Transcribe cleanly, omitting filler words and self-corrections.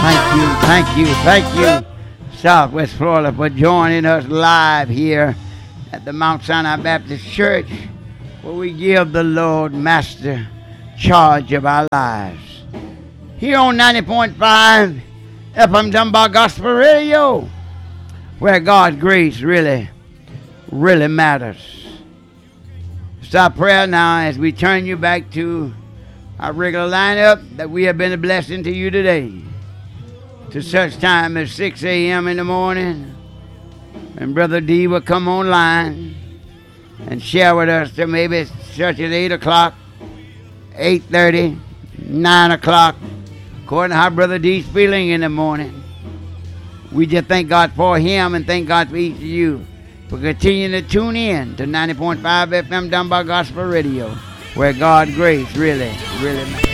Thank you, Southwest Florida, for joining us live here at the Mount Sinai Baptist Church, where we give the Lord Master charge of our lives. Here on 90.5 FM Dunbar Gospel Radio, where God's grace really matters. It's our prayer now as we turn you back to our regular lineup that we have been a blessing to you today. To such time as 6 a.m. in the morning, and Brother D will come online and share with us to maybe such as 8 o'clock, 8:30, 9 o'clock, according to how Brother D's feeling in the morning. We just thank God for him and thank God for each of you for continuing to tune in to 90.5 FM Dunbar Gospel Radio, where God's grace really matters.